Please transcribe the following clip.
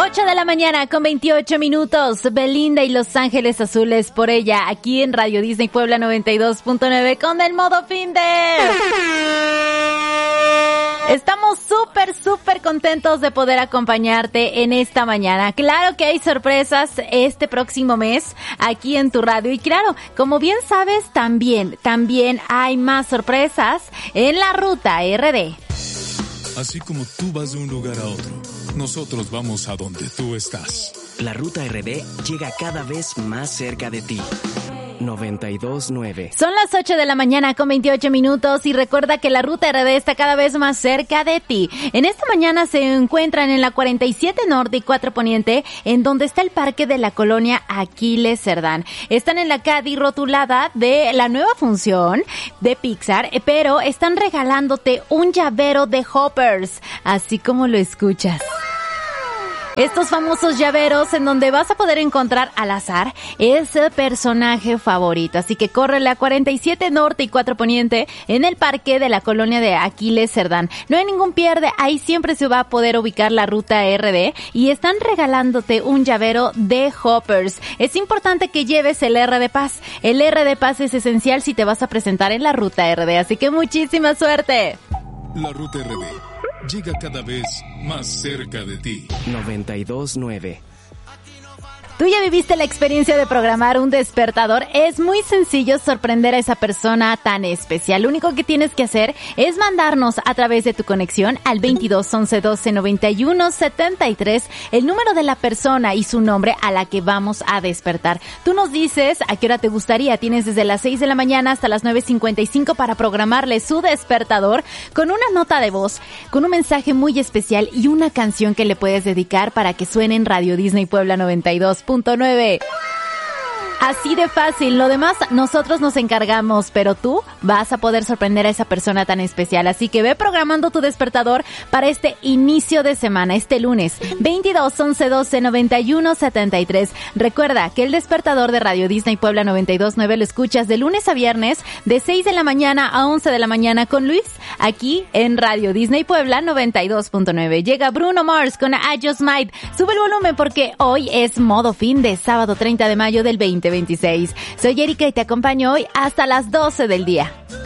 8 de la mañana con 28 minutos. Belinda y Los Ángeles Azules por ella, aquí en Radio Disney Puebla 92.9 con el modo fin de... Estamos súper contentos de poder acompañarte en esta mañana. Claro que hay sorpresas este próximo mes aquí en tu radio. Y claro, como bien sabes, también hay más sorpresas en la Ruta RD. Así como tú vas de un lugar a otro, nosotros vamos a donde tú estás. La Ruta RD llega cada vez más cerca de ti. 92.9. Son las 8 de la mañana con 28 minutos y recuerda que la Ruta RD está cada vez más cerca de ti. En esta mañana se encuentran en la 47 Norte y 4 Poniente, en donde está el parque de la colonia Aquiles Cerdán. Están en la Caddy rotulada de la nueva función de Pixar, pero están regalándote un llavero de Hoppers, así como lo escuchas. Estos famosos llaveros en donde vas a poder encontrar al azar ese personaje favorito. Así que córrele a 47 Norte y 4 Poniente en el parque de la colonia de Aquiles Cerdán. No hay ningún pierde, ahí siempre se va a poder ubicar la Ruta RD y están regalándote un llavero de Hoppers. Es importante que lleves el R de Paz. El R de Paz es esencial si te vas a presentar en la Ruta RD, así que muchísima suerte. La Ruta RD llega cada vez más cerca de ti. 92.9. ¿Tú ya viviste la experiencia de programar un despertador? Es muy sencillo sorprender a esa persona tan especial. Lo único que tienes que hacer es mandarnos a través de tu conexión al 22 11 12 91 73 el número de la persona y su nombre a la que vamos a despertar. Tú nos dices a qué hora te gustaría. Tienes desde las 6 de la mañana hasta las 9:55 para programarle su despertador con una nota de voz, con un mensaje muy especial y una canción que le puedes dedicar para que suene en Radio Disney Puebla 92.9. Así de fácil, lo demás nosotros nos encargamos, pero tú vas a poder sorprender a esa persona tan especial. Así que ve programando tu despertador para este inicio de semana, este lunes, 22 11 12 91 73. Recuerda que el despertador de Radio Disney Puebla 92.9 lo escuchas de lunes a viernes, de 6 de la mañana a 11 de la mañana con Luis, aquí en Radio Disney Puebla 92.9. Llega Bruno Mars con I Just Might. Sube el volumen porque hoy es modo fin de sábado 30 de mayo del 2026. Soy Erika y te acompaño hoy hasta las 12 del día.